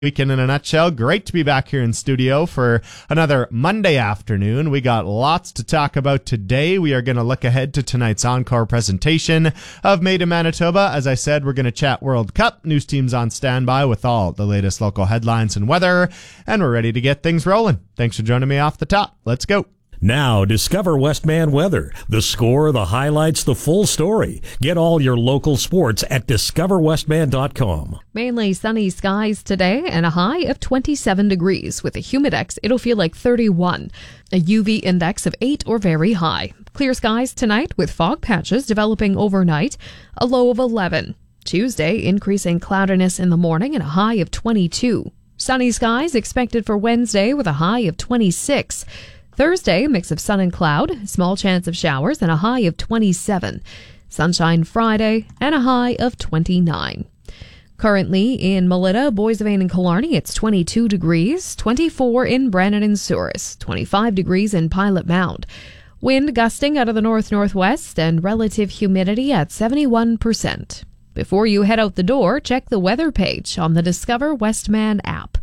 Weekend in a nutshell. Great to be back here in studio for another Monday afternoon. We got lots to talk about today. We are going to look ahead to tonight's encore presentation of Made in Manitoba. As I said, we're going to chat World Cup. News team's on standby with all the latest local headlines and weather, and we're ready to get things rolling. Thanks for joining me off the top. Let's go. Now, discover Westman weather. The score, the highlights, the full story. Get all your local sports at discoverwestman.com. Mainly sunny skies today and a high of 27 degrees. With a humidex, it'll feel like 31. A UV index of 8 or very high. Clear skies tonight with fog patches developing overnight. A low of 11. Tuesday, increasing cloudiness in the morning and a high of 22. Sunny skies expected for Wednesday with a high of 26. Thursday, a mix of sun and cloud, small chance of showers, and a high of 27. Sunshine Friday, and a high of 29. Currently in Melita, Boissevain, and Killarney, it's 22 degrees, 24 in Brandon and Souris, 25 degrees in Pilot Mound. Wind gusting out of the north-northwest and relative humidity at 71%. Before you head out the door, check the weather page on the Discover Westman app.